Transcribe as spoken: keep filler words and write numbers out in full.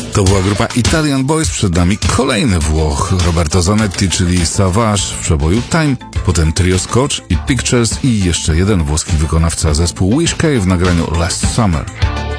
To była grupa Italian Boys, przed nami kolejny Włoch, Roberto Zanetti, czyli Savage w przeboju Time, potem trio Scotch i Pictures i jeszcze jeden włoski wykonawca, zespół Wish Cave w nagraniu Last Summer.